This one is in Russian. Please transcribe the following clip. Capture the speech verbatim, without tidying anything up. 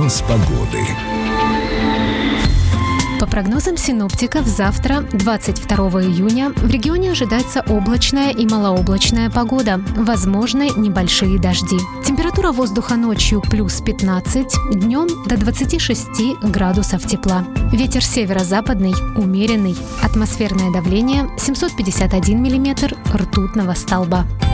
Прогноз погоды. По прогнозам синоптиков, завтра, двадцать второго июня, в регионе ожидается облачная и малооблачная погода. Возможны небольшие дожди. Температура воздуха ночью плюс пятнадцать, днем до двадцати шести градусов тепла. Ветер северо-западный, умеренный. Атмосферное давление семьсот пятьдесят один миллиметр ртутного столба.